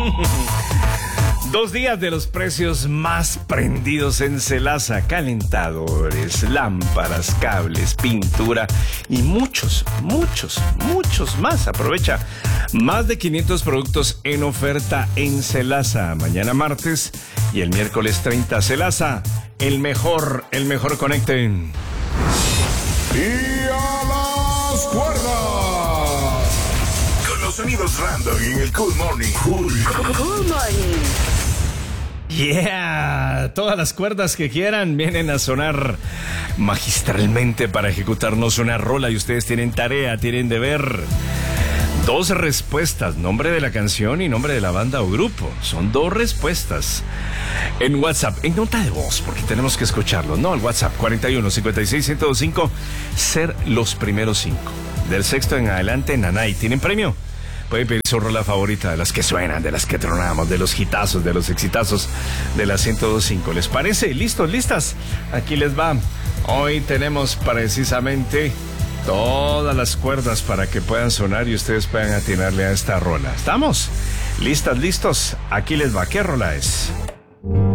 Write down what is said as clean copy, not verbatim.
2 días de los precios más prendidos en Celasa: calentadores, lámparas, cables, pintura y muchos más. Aprovecha más de 500 productos en oferta en Celasa. Mañana martes y el miércoles 30. Celasa, el mejor conecten. Y a las cuerdas. Con los sonidos random en el Cool Morning. Cool Morning. Yeah, todas las cuerdas que quieran vienen a sonar magistralmente para ejecutarnos una rola, y ustedes tienen tarea, tienen deber. 2 respuestas, nombre de la canción y nombre de la banda o grupo. Son 2 respuestas. En WhatsApp, en nota de voz, porque tenemos que escucharlo. No, el WhatsApp 41 56 105. Ser los primeros 5. Del sexto en adelante, nanay. ¿Tienen premio? Pueden pedir su rola favorita, de las que suenan, de las que tronamos, de los hitazos, de los exitazos de la 102.5. ¿Les parece? ¿Listos? ¿Listas? Aquí les va. Hoy tenemos precisamente todas las cuerdas para que puedan sonar y ustedes puedan atinarle a esta rola. ¿Estamos? ¿Listas? ¿Listos? Aquí les va. ¿Qué rola es?